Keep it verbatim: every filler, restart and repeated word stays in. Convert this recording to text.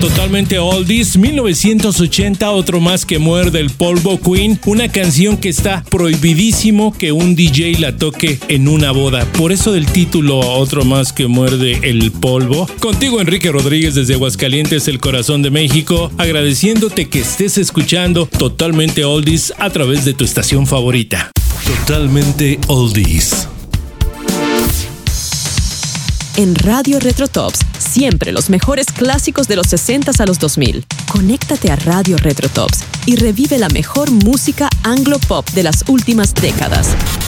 Totalmente Oldies, mil novecientos ochenta, otro más que muerde el polvo, Queen, una canción que está prohibidísimo que un D J la toque en una boda. Por eso del título, otro más que muerde el polvo. Contigo, Enrique Rodríguez, desde Aguascalientes, el corazón de México, agradeciéndote que estés escuchando Totalmente Oldies a través de tu estación favorita. Totalmente Oldies. En Radio Retro Tops, siempre los mejores clásicos de los sesentas a los dos mil. Conéctate a Radio Retro Tops y revive la mejor música anglo-pop de las últimas décadas.